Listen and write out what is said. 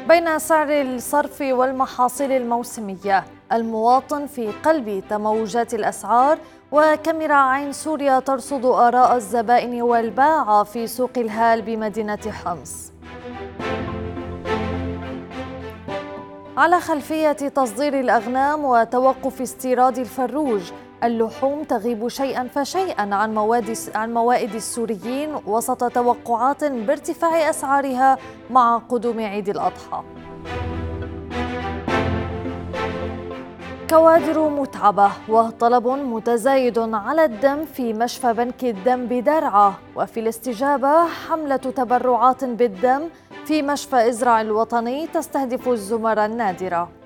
بين سعر الصرف والمحاصيل الموسمية، المواطن في قلب تموجات الأسعار، وكاميرا عين سوريا ترصد آراء الزبائن والباعة في سوق الهال بمدينة حمص. على خلفية تصدير الأغنام وتوقف استيراد الفروج، اللحوم تغيب شيئا فشيئا عن موائد السوريين وسط توقعات بارتفاع أسعارها مع قدوم عيد الأضحى. كوادر متعبة وطلب متزايد على الدم في مشفى بنك الدم بدرعا، وفي الاستجابة حملة تبرعات بالدم في مشفى إزرع الوطني تستهدف الزمر النادرة.